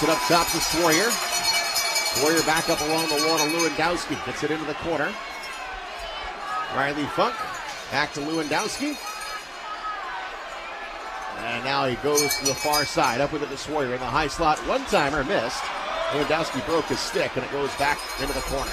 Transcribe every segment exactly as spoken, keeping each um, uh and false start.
Gets it up top to Sawyer. Sawyer back up along the wall to Lewandowski. Gets it into the corner. Riley Funk back to Lewandowski. And now he goes to the far side. Up with it to Sawyer in the high slot. One-timer missed. Lewandowski broke his stick, and it goes back into the corner.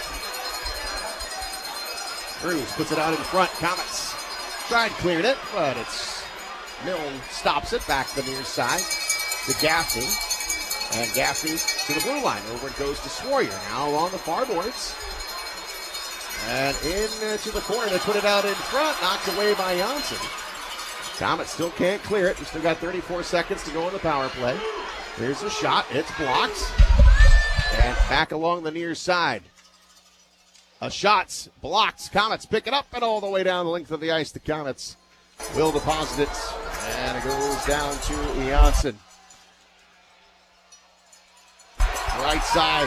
Cruz puts it out in front. Comets tried clearing it, but it's Milne stops it back to the near side to Gaffney. And Gaffney to the blue line. Over it goes to Sawyer. Now along the far boards. And into the corner. They put it out in front. Knocked away by Janssen. Comets still can't clear it. We still got thirty-four seconds to go in the power play. Here's the shot. It's blocked. And back along the near side. A shot's blocked. Comets pick it up and all the way down the length of the ice. The Comets will deposit it. And it goes down to Janssen. Right side.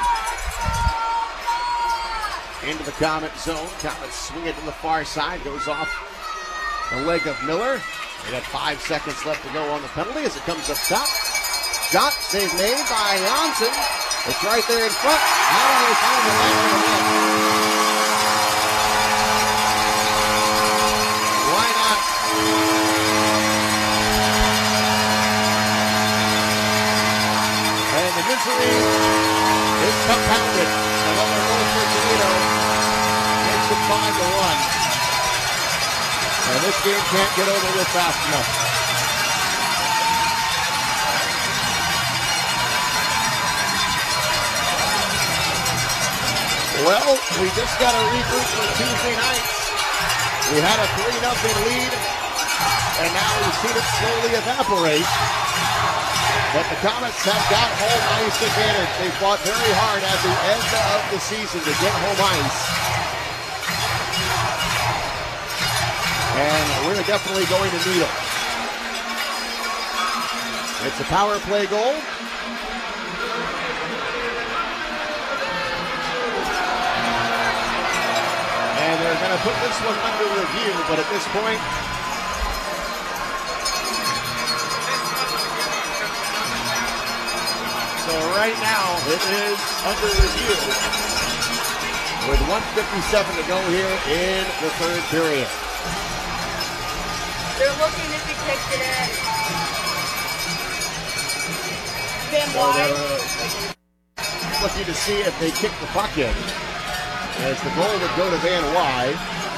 Into the Comet zone. Comets swing it to the far side. Goes off the leg of Miller. They got five seconds left to go on the penalty as it comes up top. Shot save made by Janssen. It's right there in front. Now they find the back of the net. Why not? And the misery is compounded. Another goal for Toledo. Makes it five to one. And this game can't get over with fast enough. Well, we just got a reboot for Tuesday nights. We had a three nothing lead, and now we've seen it slowly evaporate. But the Comets have got home ice advantage. They fought very hard at the end of the season to get home ice. And we're definitely going to need them. It's a power play goal. And they're going to put this one under review, but at this point, so right now it is under review with one fifty-seven to go here in the third period. They're looking if he kicked it in. Van Wide. Looking to see if they kick the puck in. As the goal would go to Van Wide.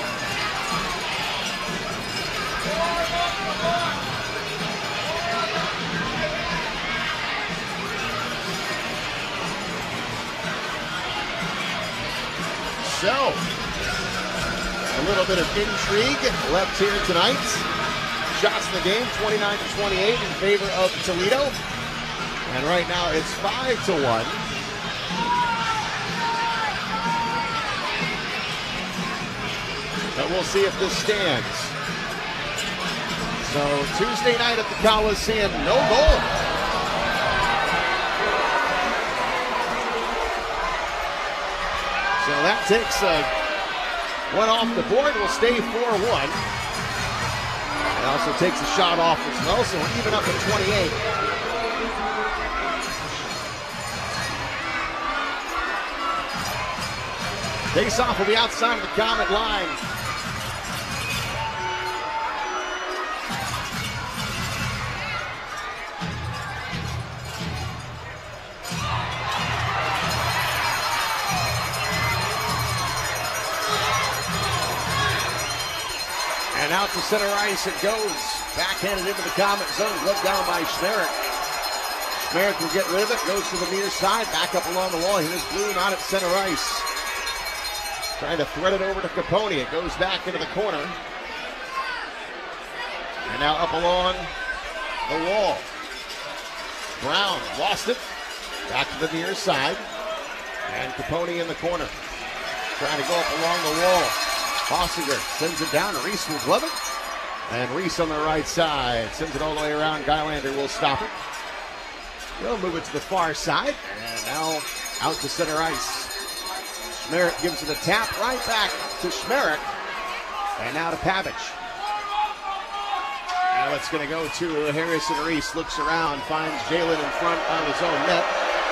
So, a little bit of intrigue left here tonight. Shots in the game, twenty-nine to twenty-eight in favor of Toledo. And right now it's five to one. But we'll see if this stands. So Tuesday night at the Coliseum, no goal. So that takes uh, one off the board. Will stay four one. It also takes a shot off as well, so we're even up at twenty-eight. Face off will be outside of the Comet line. And out to center ice it goes. Backhanded into the Comet zone. Let down by Schmerich. Schmerich will get rid of it. Goes to the near side. Back up along the wall. Here's Blue not at center ice. Trying to thread it over to Capone. It goes back into the corner. And now up along the wall. Brown lost it. Back to the near side. And Capone in the corner. Trying to go up along the wall. Fossinger sends it down. Reese will glove it. And Reese on the right side sends it all the way around. Gylander will stop it. They'll move it to the far side. And now out to center ice. Schmerich gives it a tap right back to Schmerich. And now to Pavich. Now it's going to go to Harrison Reese. Looks around, finds Jalen in front of his own net.